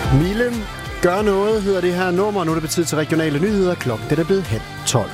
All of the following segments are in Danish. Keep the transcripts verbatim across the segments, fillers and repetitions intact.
Mille, gør noget, hedder det her nummer. Nu er det betid til regionale nyheder. Klokken det er blevet halv tolv.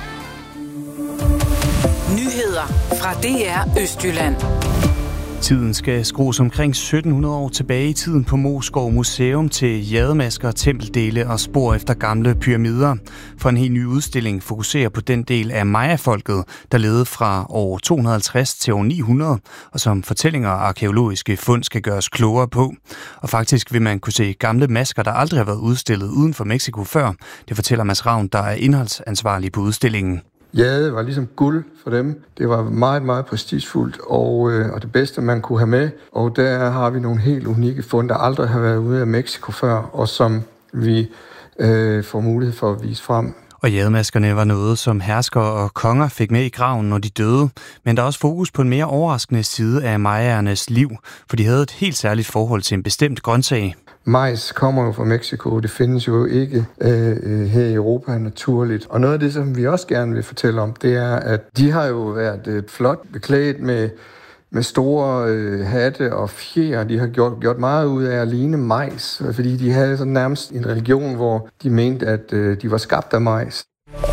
Nyheder fra D R Østjylland. Tiden skal skrues omkring sytten hundrede år tilbage i tiden på Moesgaard Museum til jademasker, tempeldele og spor efter gamle pyramider. For en helt ny udstilling fokuserer på den del af Maya-folket, der levede fra år to hundrede og halvtreds til år ni hundrede, og som fortællinger og arkæologiske fund skal gøres klogere på. Og faktisk vil man kunne se gamle masker, der aldrig har været udstillet uden for Mexico før. Det fortæller Mads Ravn, der er indholdsansvarlig på udstillingen. Jade var ligesom guld for dem. Det var meget, meget prestigefuldt, og, øh, og det bedste, man kunne have med. Og der har vi nogle helt unikke fund, der aldrig har været ude af Mexico før, og som vi øh, får mulighed for at vise frem. Og jademaskerne var noget, som herskere og konger fik med i graven, når de døde. Men der er også fokus på en mere overraskende side af mayaernes liv, for de havde et helt særligt forhold til en bestemt grøntsag. Majs kommer jo fra Mexico. Det findes jo ikke øh, her i Europa naturligt. Og noget af det, som vi også gerne vil fortælle om, det er, at de har jo været øh, flot beklædt med, med store øh, hatte og fjer. De har gjort, gjort meget ud af at ligne majs, fordi de havde sådan nærmest en religion, hvor de mente, at øh, de var skabt af majs.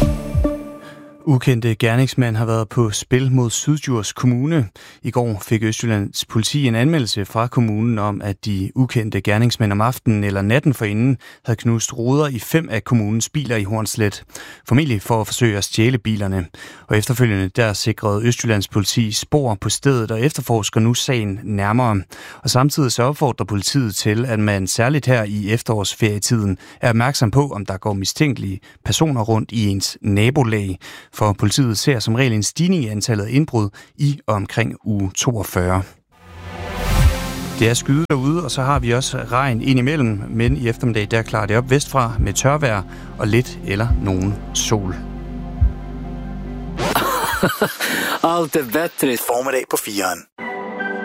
Ukendte gerningsmænd har været på spil mod Syddjurs Kommune. I går fik Østjyllands politi en anmeldelse fra kommunen om, at de ukendte gerningsmænd om aftenen eller natten forinden havde knust ruder i fem af kommunens biler i Hornslet. Formentlig for at forsøge at stjæle bilerne. Og efterfølgende der sikrede Østjyllands politi spor på stedet og efterforsker nu sagen nærmere. Og samtidig så opfordrer politiet til, at man særligt her i efterårsferietiden er opmærksom på, om der går mistænkelige personer rundt i ens nabolag. For politiet ser som regel en stigning i antallet af indbrud i og omkring uge toogfyrre. Det er skyde derude, og så har vi også regn indimellem, men i eftermiddag der klarer det op vestfra med tørvejr og lidt eller nogen sol. Allt är bättre. Formiddag på firen.